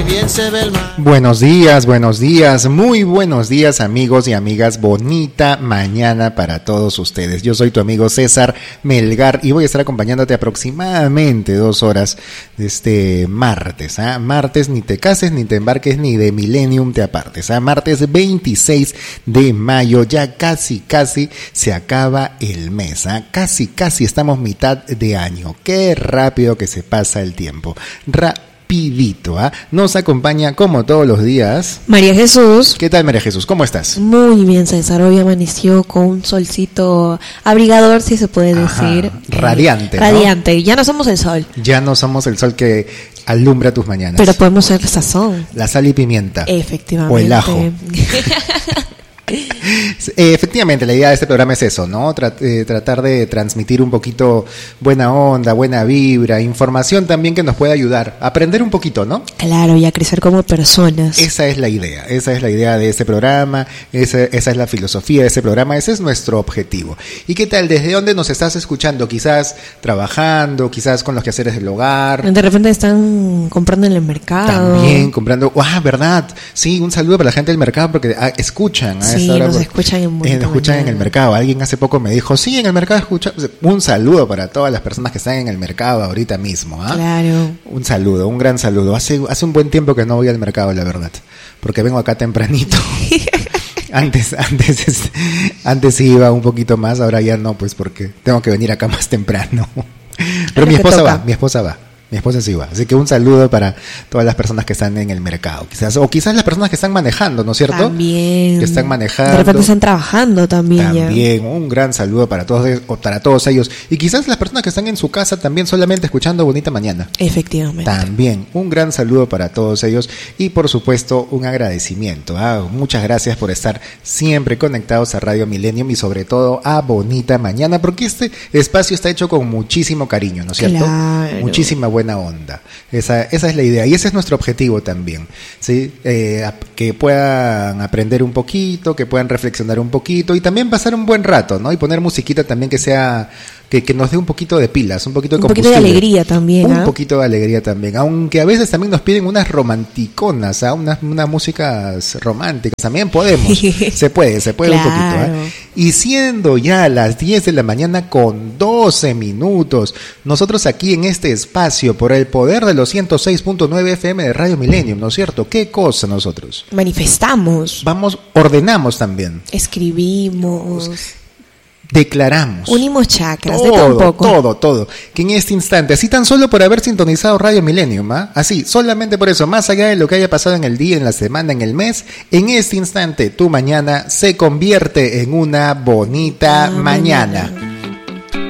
Buenos días, muy buenos días amigos y amigas, bonita mañana para todos ustedes. Yo soy tu amigo César Melgar y voy a estar acompañándote aproximadamente 2 horas de este martes. Martes, ni te cases, ni te embarques, ni de Millennium te apartes. Martes 26 de mayo, ya casi se acaba el mes. Casi estamos mitad de año. Qué rápido que se pasa el tiempo. Rapidito. Nos acompaña como todos los días María Jesús. ¿Qué tal, María Jesús? ¿Cómo estás? Muy bien, César. Hoy amaneció con un solcito abrigador, si se puede decir. Radiante, ¿no? Radiante. Ya no somos el sol. Ya no somos el sol que alumbra tus mañanas. Pero podemos ser sazón. La sal y pimienta. Efectivamente. O el ajo. Efectivamente, la idea de este programa es eso, ¿no? Tratar de transmitir un poquito buena onda, buena vibra, información también que nos pueda ayudar a aprender un poquito, ¿no? Claro, y a crecer como personas. Esa es la idea de este programa, esa es la filosofía de este programa, ese es nuestro objetivo. ¿Y qué tal? ¿Desde dónde nos estás escuchando? Quizás trabajando, quizás con los quehaceres del hogar. De repente están comprando en el mercado. También comprando, ¿verdad? Sí, un saludo para la gente del mercado porque escuchan. Sí, nos escuchan en el mercado. Alguien hace poco me dijo, sí, en el mercado escucha. Un saludo para todas las personas que están en el mercado ahorita mismo. Claro. Un saludo, un gran saludo. Hace un buen tiempo que no voy al mercado, la verdad, porque vengo acá tempranito. Antes iba un poquito más, ahora ya no, pues porque tengo que venir acá más temprano. Pero mi esposa va. Mi esposa sí va. Así que un saludo para todas las personas que están en el mercado. Quizás las personas que están manejando, ¿no es cierto? También. Que están manejando. De repente están trabajando también. También, un gran saludo para todos ellos. Y quizás las personas que están en su casa también solamente escuchando Bonita Mañana. Efectivamente. También, un gran saludo para todos ellos. Y por supuesto, un agradecimiento. Muchas gracias por estar siempre conectados a Radio Millennium y sobre todo a Bonita Mañana, porque este espacio está hecho con muchísimo cariño, ¿no es cierto? Claro. Muchísima buena onda. Esa es la idea y ese es nuestro objetivo también, ¿sí? Que puedan aprender un poquito, que puedan reflexionar un poquito y también pasar un buen rato, ¿no? Y poner musiquita también que sea que nos dé un poquito de pilas, un poquito de combustible. Un poquito de alegría también. Un poquito de alegría también, aunque a veces también nos piden unas romanticonas, unas músicas románticas, también podemos, se puede claro. Un poquito. Y siendo ya las 10 de la mañana con 12 minutos, nosotros aquí en este espacio, por el poder de los 106.9 FM de Radio Millennium, ¿no es cierto? ¿Qué cosa nosotros? Manifestamos. Ordenamos también. Escribimos. Declaramos. Unimos chakras, de todo un poco. Todo. Que en este instante, así tan solo por haber sintonizado Radio Millennium, así, solamente por eso, más allá de lo que haya pasado en el día, en la semana, en el mes, en este instante, tu mañana se convierte en una bonita mañana.